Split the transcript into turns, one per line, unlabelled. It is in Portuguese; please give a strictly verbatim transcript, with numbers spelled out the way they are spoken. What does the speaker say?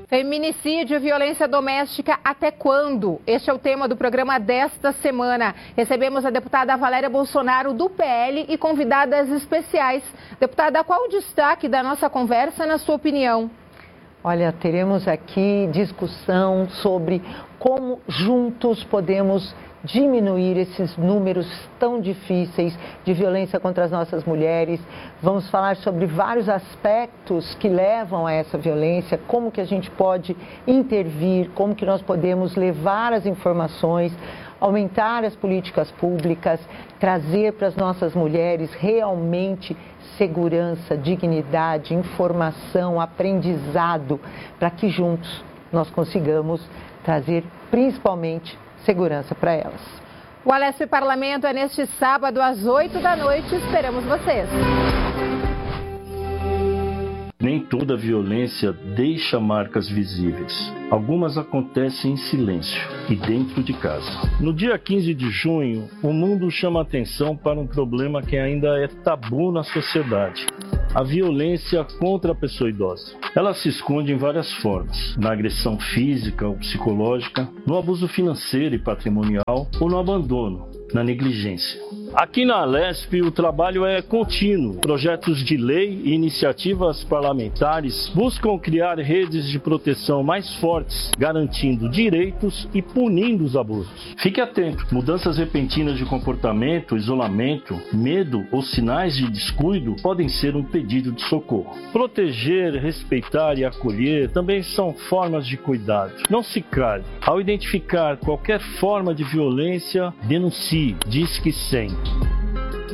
Feminicídio e violência doméstica até quando? Este é o tema do programa desta semana. Recebemos a deputada Valéria Bolsonaro do P L e convidadas especiais. Deputada, qual o destaque da nossa conversa, na sua opinião?
Olha, teremos aqui discussão sobre como juntos podemos diminuir esses números tão difíceis de violência contra as nossas mulheres. Vamos falar sobre vários aspectos que levam a essa violência, como que a gente pode intervir, como que nós podemos levar as informações, aumentar as políticas públicas, trazer para as nossas mulheres realmente segurança, dignidade, informação, aprendizado, para que juntos nós consigamos trazer principalmente segurança para elas.
O Alesp Parlamento é neste sábado às oito da noite. Esperamos vocês.
Nem toda violência deixa marcas visíveis. Algumas acontecem em silêncio e dentro de casa. No dia quinze de junho, o mundo chama atenção para um problema que ainda é tabu na sociedade: a violência contra a pessoa idosa. Ela se esconde em várias formas: na agressão física ou psicológica, no abuso financeiro e patrimonial ou no abandono, na negligência. Aqui na Alesp, o trabalho é contínuo. Projetos de lei e iniciativas parlamentares buscam criar redes de proteção mais fortes, garantindo direitos e punindo os abusos. Fique atento: mudanças repentinas de comportamento, isolamento, medo ou sinais de descuido podem ser um pedido de socorro. Proteger, respeitar e acolher também são formas de cuidado. Não se cale. Ao identificar qualquer forma de violência, denuncie. Diz que sim.